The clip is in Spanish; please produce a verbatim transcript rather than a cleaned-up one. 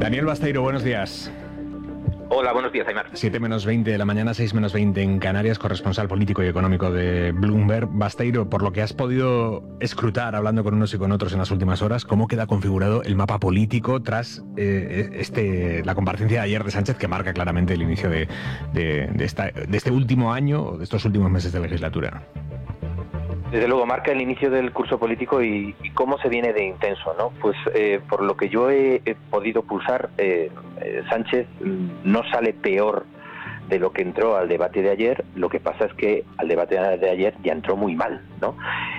Daniel Basteiro, buenos días. Hola, buenos días, Aymar. siete menos veinte de la mañana, seis menos veinte en Canarias, corresponsal político y económico de Bloomberg. Basteiro, por lo que has podido escrutar hablando con unos y con otros en las últimas horas, ¿cómo queda configurado el mapa político tras eh, este la comparecencia de ayer de Sánchez, que marca claramente el inicio de, de, de, esta, de este último año, de estos últimos meses de legislatura? Desde luego, marca el inicio del curso político y, y cómo se viene de intenso, ¿no? Pues eh, por lo que yo he, he podido pulsar, eh, eh, Sánchez no sale peor de lo que entró al debate de ayer. Lo que pasa es que al debate de ayer ya entró muy mal, ¿no?